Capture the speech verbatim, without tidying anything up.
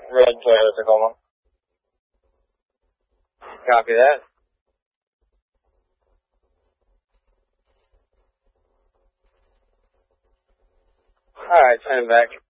red Toyota Tacoma. Copy that. Alright, send it back.